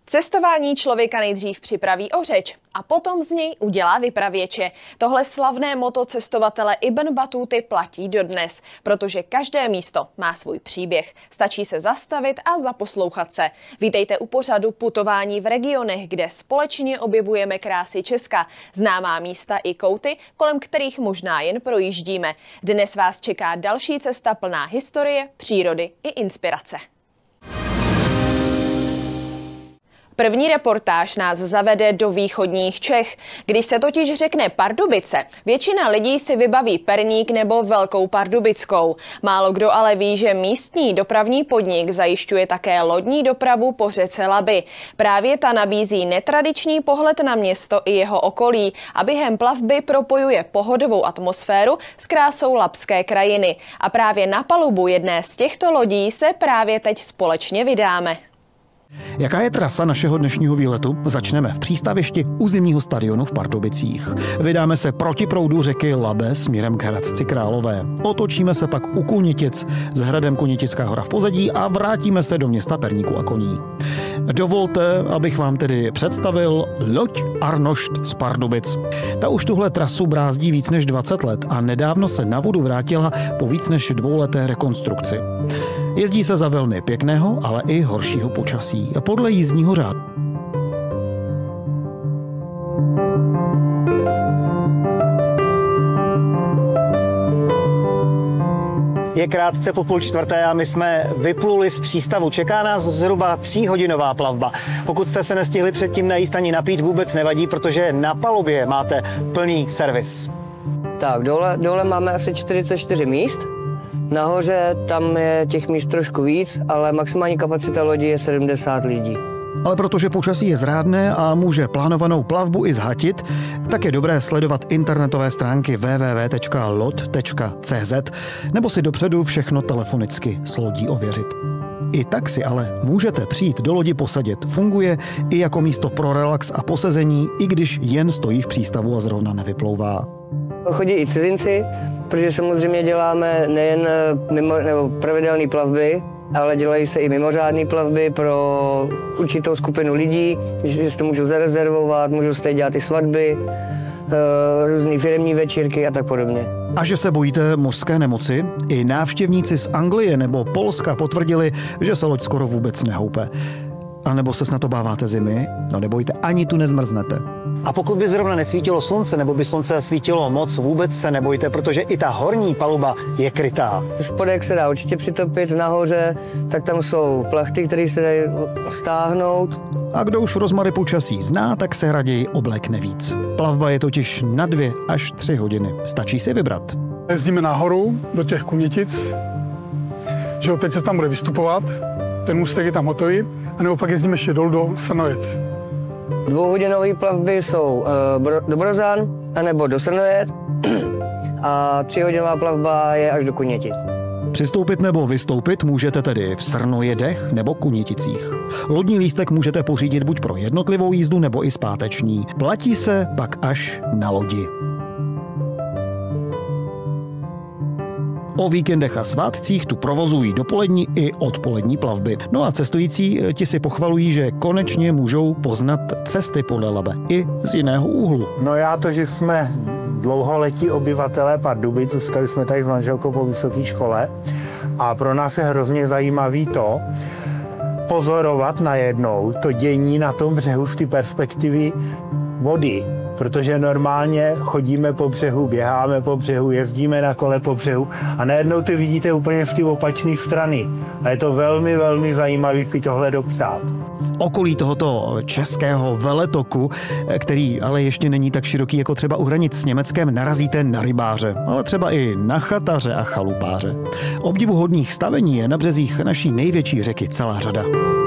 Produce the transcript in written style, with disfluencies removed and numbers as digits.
Cestování člověka nejdřív připraví o řeč a potom z něj udělá vypravěče. Tohle slavné motto cestovatele Ibn Battuty platí dodnes, protože každé místo má svůj příběh. Stačí se zastavit a zaposlouchat se. Vítejte u pořadu Putování v regionech, kde společně objevujeme krásy Česka, známá místa i kouty, kolem kterých možná jen projíždíme. Dnes vás čeká další cesta plná historie, přírody i inspirace. První reportáž nás zavede do východních Čech. Když se totiž řekne Pardubice, většina lidí si vybaví Perník nebo Velkou Pardubickou. Málo kdo ale ví, že místní dopravní podnik zajišťuje také lodní dopravu po řece Labi. Právě ta nabízí netradiční pohled na město i jeho okolí a během plavby propojuje pohodovou atmosféru s krásou labské krajiny. A právě na palubu jedné z těchto lodí se právě teď společně vydáme. Jaká je trasa našeho dnešního výletu? Začneme v přístavišti u zimního stadionu v Pardubicích. Vydáme se proti proudu řeky Labe směrem k Hradci Králové. Otočíme se pak u Kunitic s hradem Kunitická hora v pozadí a vrátíme se do města Perníku a Koní. Dovolte, abych vám tedy představil loď Arnošt z Pardubic. Ta už tuhle trasu brázdí víc než 20 let a nedávno se na vodu vrátila po víc než 2leté rekonstrukci. Jezdí se za velmi pěkného, ale i horšího počasí podle jízdního řádu. Je krátce po 3:30 a my jsme vypluli z přístavu. Čeká nás zhruba 3hodinová plavba. Pokud jste se nestihli předtím najíst ani napít, vůbec nevadí, protože na palubě máte plný servis. Tak, dole máme asi 44 míst. Nahoře tam je těch míst trošku víc, ale maximální kapacita lodi je 70 lidí. Ale protože počasí je zrádné a může plánovanou plavbu i zhatit, tak je dobré sledovat internetové stránky www.lod.cz nebo si dopředu všechno telefonicky s lodí ověřit. I tak si ale můžete přijít do lodi posadit. Funguje i jako místo pro relax a posezení, i když jen stojí v přístavu a zrovna nevyplouvá. Chodí i cizinci, protože samozřejmě děláme nejen pravidelné plavby, ale dělají se i mimořádné plavby pro určitou skupinu lidí, že si to můžou zarezervovat, můžou si dělat i svatby, různý firemní večírky a tak podobně. A že se bojíte mořské nemoci? I návštěvníci z Anglie nebo Polska potvrdili, že se loď skoro vůbec nehoupe. A nebo se snad obáváte zimy? No nebojte, ani tu nezmrznete. A pokud by zrovna nesvítilo slunce, nebo by slunce svítilo moc, vůbec se nebojte, protože i ta horní paluba je krytá. Spodek se dá určitě přitopit, nahoře, tak tam jsou plachty, které se dají stáhnout. A kdo už rozmary počasí zná, tak se raději oblékne víc. Plavba je totiž na 2 až 3 hodiny. Stačí si vybrat. Jezdíme nahoru do těch Kunitic, že teď se tam bude vystupovat, ten můstek je tam hotový, a nebo pak jezdíme ještě dolů do Srnojet. 2hodinové plavby jsou do Brozan anebo do Srnojet a 3hodinová plavba je až do Kunitic. Přistoupit nebo vystoupit můžete tedy v Srnojedech nebo Kuniticích. Lodní lístek můžete pořídit buď pro jednotlivou jízdu nebo i zpáteční. Platí se pak až na lodi. O víkendech a svátcích tu provozují dopolední i odpolední plavby. No a cestující ti si pochvalují, že konečně můžou poznat cesty podle Labe i z jiného úhlu. No já to, že jsme dlouholetí obyvatelé Pardubic, zůstali jsme tady s manželkou po vysoké škole a pro nás je hrozně zajímavý to, pozorovat najednou to dění na tom břehu z té perspektivy vody. Protože normálně chodíme po břehu, běháme po břehu, jezdíme na kole po břehu a najednou ty vidíte úplně z té opačné strany. A je to velmi, velmi zajímavé si tohle dopřát. V okolí tohoto českého veletoku, který ale ještě není tak široký jako třeba u hranic s Německem, narazíte na rybáře, ale třeba i na chataře a chalupáře. Obdivuhodných stavení je na březích naší největší řeky celá řada.